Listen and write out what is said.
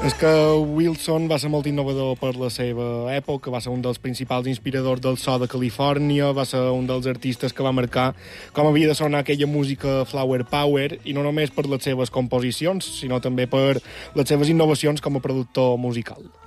És que Wilson va ser molt innovador per la seva època, va ser un dels principals inspiradors del so de Califòrnia, va ser un dels artistes que va marcar com havia de sonar aquella música flower power, i no només per les seves composicions, sinó també per les seves innovacions com a productor musical.